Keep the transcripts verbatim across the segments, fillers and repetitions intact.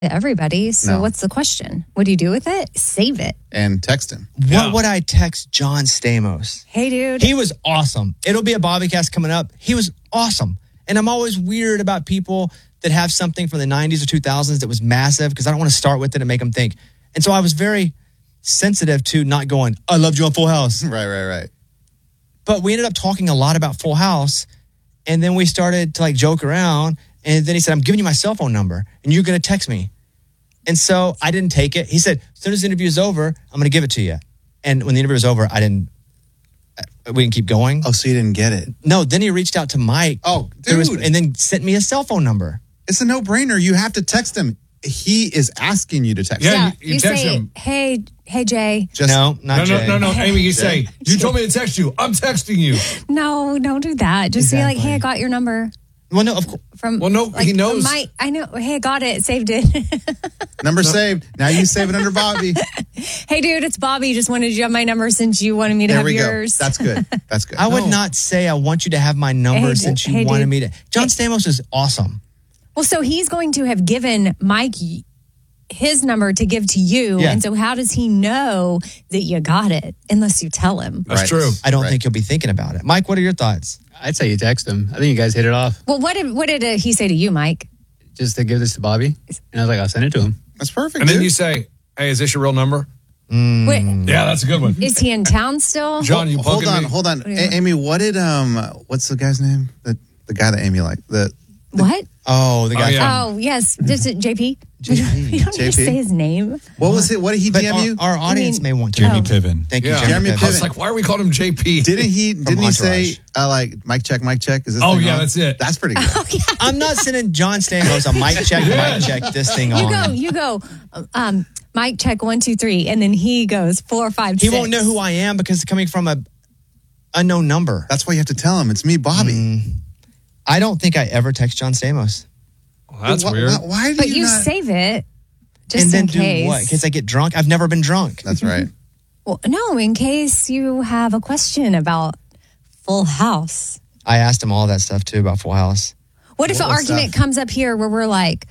everybody. So No. what's the question? What do you do with it? Save it. And text him. What Yeah. would I text John Stamos? Hey, dude. He was awesome. It'll be a Bobbycast coming up. He was awesome. And I'm always weird about people that have something from the nineties or two thousands that was massive because I don't want to start with it and make them think. And so I was very sensitive to not going, I loved you on Full House. Right, right, right. But we ended up talking a lot about Full House. And then we started to like joke around. And then he said, I'm giving you my cell phone number and you're going to text me. And so I didn't take it. He said, as soon as the interview is over, I'm going to give it to you. And when the interview was over, I didn't, we didn't keep going. Oh, so you didn't get it? No, then he reached out to Mike. Oh, There was- dude. and then sent me a cell phone number. It's a no-brainer. You have to text him. He is asking you to text Yeah, him. yeah, you- you you, text say, him. hey, hey, Jay. Just, no, not No, Jay. no, no, no, Amy, you say, you told me to text you. I'm texting you. No, don't do that. Just be like, Exactly. hey, I got your number Well, no, of course. from. Well, no, like, he knows. My, I know. Hey, I got it. Saved it. Number saved. Now you save it under Bobby. Hey, dude, it's Bobby. Just wanted you to have my number since you wanted me to There have we yours. go. That's good. That's good. I would not say I want you to have my number Hey, since you hey, wanted dude. me to. John Stamos is awesome. Well, so he's going to have given Mike his number to give to you. Yeah. And so how does he know that you got it unless you tell him? That's Right. true. I don't Right. think he'll be thinking about it. Mike, what are your thoughts? I'd say you text him. I think you guys hit it off. Well, what did, what did uh, he say to you, Mike? Just to give this to Bobby. And I was like, I'll send it to him. That's perfect, And then dude. you say, hey, is this your real number? Wait, Yeah, that's a good one. is he in town still? John, you hold poking on, me? hold on. A- Amy, what did, um, what's the guy's name? The, the guy that Amy liked. The, What? Oh, the guy. Oh, yeah. Oh, yes. Is it J P? J P. You don't need to J P? say his name. what was it? What did he But D M our, you? our audience mean- may want to. Jeremy Oh. Piven. Thank you, Yeah. Jeremy, Jeremy I was Piven. like, why are we calling him J P? Didn't he, didn't he say, Entourage. uh, like, mic check, mic check? Is this Oh, thing yeah, on? that's it. That's pretty good. Oh, yeah. I'm not sending John Stamos a mic check, mic check this thing You on. go, you go. Um, Mike, check one, two, three, and then he goes four, five, He six. won't know who I am because it's coming from a unknown number. That's why you have to tell him. It's me, Bobby. Mm. I don't think I ever text John Stamos. Well, that's Why- weird. Why, why do But you, you not? save it just and then in do case. what? In case I get drunk? I've never been drunk. That's right. Well, no, in case you have a question about Full House. I asked him all that stuff too about Full House. What if What an was argument that? comes up here where we're like,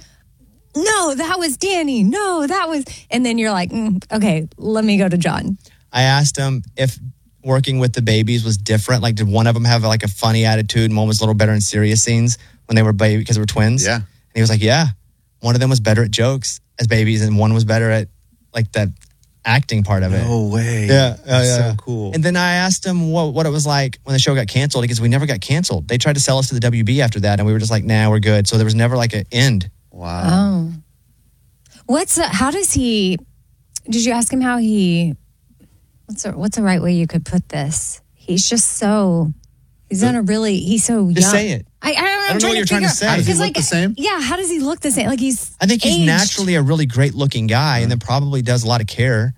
no, that was Danny. No, that was. And then you're like, mm, okay, let me go to John. I asked him if working with the babies was different. Like, did one of them have like a funny attitude and one was a little better in serious scenes when they were baby because they were twins? Yeah. And he was like, yeah. One of them was better at jokes as babies and one was better at like that acting part of it. No way. Yeah, yeah, That's yeah. so cool. And then I asked him what, what it was like when the show got canceled because we never got canceled. They tried to sell us to the W B after that, and we were just like, nah, we're good. So there was never like an end. Wow. Oh. What's the, how does he, did you ask him how he, what's a, what's the right way you could put this? He's just so, he's on a really, he's so young. Just say it. I, I don't know, I'm know trying what you're to trying to figure- say. How does he 'cause, look the same? Yeah, how does he look the same? Like he's I think he's aged. naturally a really great looking guy and then probably does a lot of care.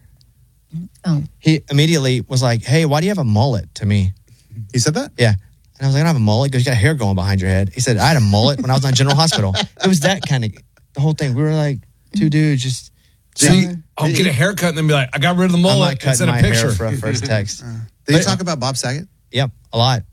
Oh. He immediately was like, hey, why do you have a mullet to me? He said that? Yeah. And I was like, I don't have a mullet. He goes, you got hair going behind your head. He said, I had a mullet when I was on General Hospital. It was that kind of, the whole thing. We were like, two dudes just, See, I'll get a haircut and then be like, I got rid of the I'm mullet not and cutting send a my picture. hair for a first text. Did you But- talk about Bob Saget? Yep, a lot.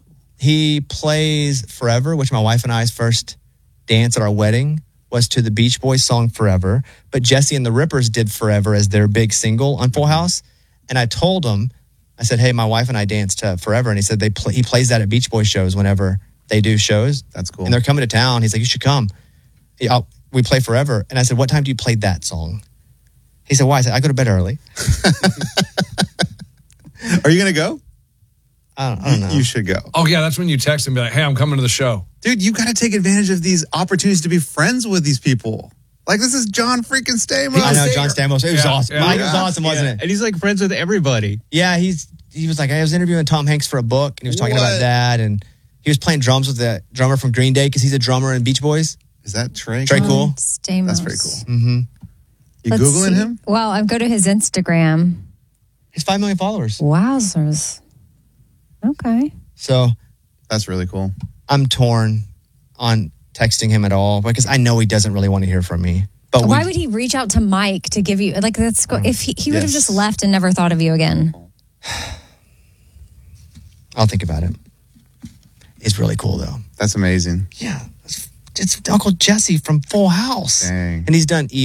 He plays Forever, which my wife and I's first dance at our wedding was to the Beach Boys song Forever. But Jesse and the Rippers did Forever as their big single on Full House. And I told him, I said, hey, my wife and I danced to Forever. And he said they play, he plays that at Beach Boys shows whenever they do shows. That's cool. And they're coming to town. He's like, you should come. He- I'll- we play Forever. And I said, what time do you play that song? He said, why? I said, I go to bed early. Are you going to go? I don't, I don't know. You should go. Oh, yeah, that's when you text and be like, hey, I'm coming to the show. Dude, you got to take advantage of these opportunities to be friends with these people. Like, this is John freaking Stamos. I know, John Stamos. It was Yeah, awesome. yeah. Mike was Yeah. awesome, wasn't Yeah. it? And he's like friends with everybody. Yeah, he's he was like, I was interviewing Tom Hanks for a book, and he was talking What? about that, and he was playing drums with the drummer from Green Day because he's a drummer in Beach Boys. Is that Trey? Trey Cool. Stamos. That's pretty cool. Mm-hmm. You Let's Googling see. him? Well, I go to his Instagram. He's five million followers. Wowzers. Okay. So That's really cool. I'm torn on texting him at all because I know he doesn't really want to hear from me. But Why we, would he reach out to Mike to give you like that's go, if he, he would have Yes. just left and never thought of you again? I'll think about it. It's really cool though. That's amazing. Yeah, it's it's Uncle Jesse from Full House. Dang. And he's done E